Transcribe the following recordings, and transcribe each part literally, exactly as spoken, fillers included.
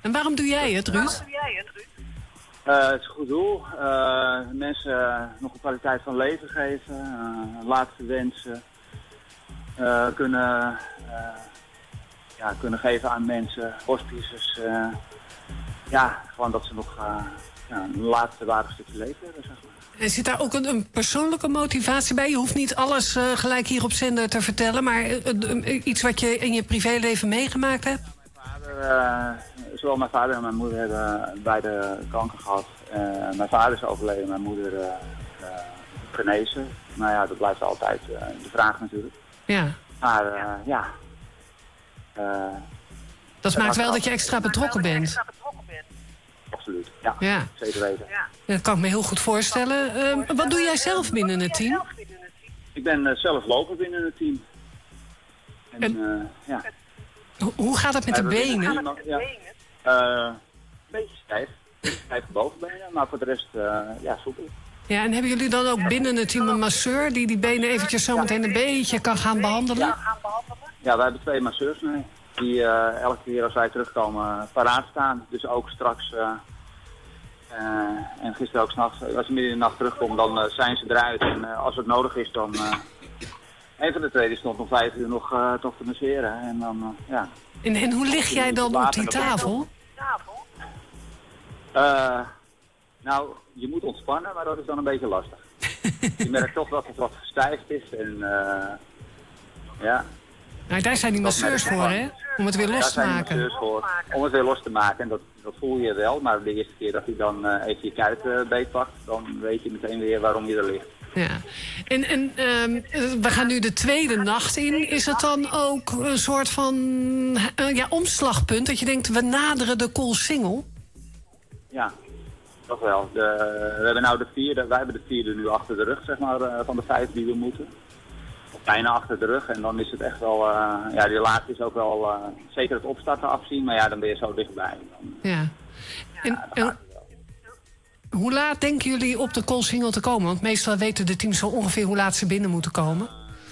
En waarom doe jij het, Ruud? Waarom doe jij het, Ruud? Uh, het is een goed doel. Uh, mensen uh, nog een kwaliteit van leven geven. Uh, laatste wensen. Uh, kunnen, uh, ja, kunnen geven aan mensen. Hospices. Uh, ja, gewoon dat ze nog uh, ja, een laatste waardig stukje leven hebben, zeg maar. En zit daar ook een, een persoonlijke motivatie bij? Je hoeft niet alles uh, gelijk hier op zender te vertellen, maar uh, uh, iets wat je in je privéleven meegemaakt hebt? Mijn vader, uh, zowel mijn vader en mijn moeder hebben beide kanker gehad. Uh, mijn vader is overleden, mijn moeder uh, uh, genezen. Nou ja, dat blijft altijd uh, de vraag natuurlijk. Ja. Maar uh, ja... Uh, dat maakt wel dat je extra betrokken bent. Absoluut, ja. ja. Zeker weten. Ja. Dat kan ik me heel goed voorstellen. Uh, wat doe jij zelf binnen het team? Ik ben uh, zelf loper binnen het team. En, en uh, ja. Ho hoe gaat het met de benen? Team, ja. uh, een beetje stijf. Stijf bovenbenen, maar voor de rest uh, ja, soepel. Ja, en hebben jullie dan ook binnen het team een masseur die die benen eventjes zo meteen een beetje kan gaan behandelen? Ja, ja wij hebben twee masseurs mee. Die uh, elke keer als wij terugkomen paraat staan. Dus ook straks, uh, uh, en gisteren ook s'nachts, als je midden in de nacht terugkomt, dan uh, zijn ze eruit. En uh, als het nodig is, dan... Uh, een van de twee die stond om vijf uur nog uh, toch te masseren. En, dan, uh, ja. en, en hoe lig jij dan op die tafel? Uh, nou, je moet ontspannen, maar dat is dan een beetje lastig. Je merkt toch dat het wat gestijfd is en uh, ja... Nou, daar zijn die masseurs voor, hè? Om het weer los te maken. Daar zijn die masseurs voor, om het weer los te maken. En dat, dat voel je wel, maar de eerste keer dat hij dan uh, even je kuit uh, beetpakt, dan weet je meteen weer waarom je er ligt. Ja. En, en um, we gaan nu de tweede nacht in. Is het dan ook een soort van uh, ja, omslagpunt? Dat je denkt, we naderen de Coolsingel? Ja, toch wel. De, we hebben nou de vierde, wij hebben de vierde nu achter de rug, zeg maar, uh, van de vijf die we moeten. Bijna achter de rug en dan is het echt wel, uh, ja, die laatste is ook wel, uh, zeker het opstarten afzien, maar ja, dan ben je zo dichtbij. Dan, ja. En, ja, en, hoe laat denken jullie op de Coolsingel te komen? Want meestal weten de teams zo ongeveer hoe laat ze binnen moeten komen.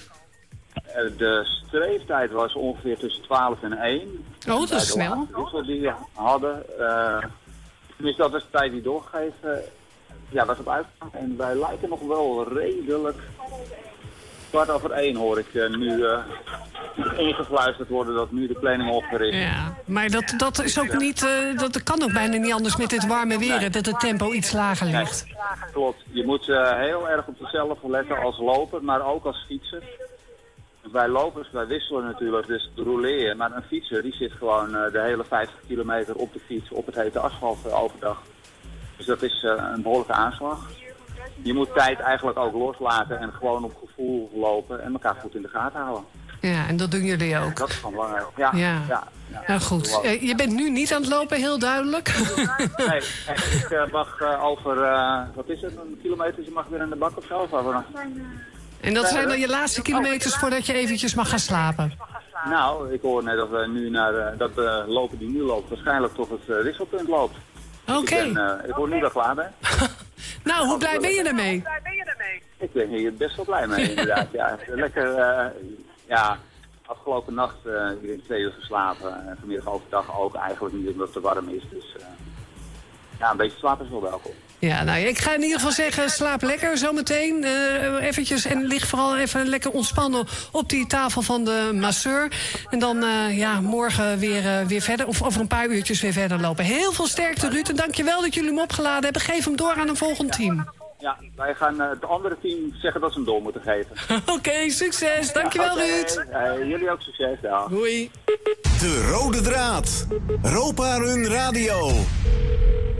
Uh, de streeftijd was ongeveer tussen twaalf en één. Oh, dat is snel. De die we hadden, uh, tenminste dat was de tijd die doorgegeven, ja, was op uitgang. En wij lijken nog wel redelijk... Kwart over één hoor ik uh, nu uh, ingefluisterd worden dat nu de planning ongeveer is. Ja, maar dat, dat is ook niet, uh, dat kan ook bijna niet anders met dit warme weer, nee. Dat het tempo iets lager ligt. Nee, klopt. Je moet uh, heel erg op jezelf letten als loper, maar ook als fietser. Wij lopers, wij wisselen natuurlijk, dus rouleer je. Maar een fietser die zit gewoon uh, de hele vijftig kilometer op de fiets op het hete asfalt uh, overdag. Dus dat is uh, een behoorlijke aanslag. Je moet tijd eigenlijk ook loslaten en gewoon op gevoel lopen en elkaar goed in de gaten houden. Ja, en dat doen jullie ook. Dat is gewoon belangrijk. Ja, ja. ja, ja. Nou goed, uh, je bent nu niet aan het lopen, heel duidelijk. Nee, ik uh, mag uh, over, uh, wat is het, een kilometer, je mag weer in de bak of zo. Of en dat zijn dan je laatste kilometers voordat je eventjes mag gaan slapen? Nou, ik hoor net dat we nu naar, uh, dat de loper die nu loopt waarschijnlijk tot het uh, wisselpunt loopt. Oké. Okay. Dus ik, uh, ik hoor nu dat ik klaar ben. Nou, hoe blij ben je daarmee? Hoe blij ben je daarmee? Ik ben hier best wel blij mee, inderdaad. Ja, lekker, uh, ja, afgelopen nacht uh, in twee uur geslapen. En vanmiddag overdag ook eigenlijk niet omdat het te warm is. Dus uh, ja, een beetje slapen is wel welkom. Ja, nou, ik ga in ieder geval zeggen, slaap lekker zometeen. Uh, eventjes en lig vooral even lekker ontspannen op die tafel van de masseur. En dan uh, ja, morgen weer, uh, weer verder, of over een paar uurtjes weer verder lopen. Heel veel sterkte, Ruud. En dankjewel dat jullie hem opgeladen hebben. Geef hem door aan een volgend team. Ja, wij gaan uh, het andere team zeggen dat ze hem door moeten geven. Oké, okay, succes. Dankjewel, ja, okay. Ruud. Uh, jullie ook succes, ja. Doei. De Rode Draad. Ropa Run Radio.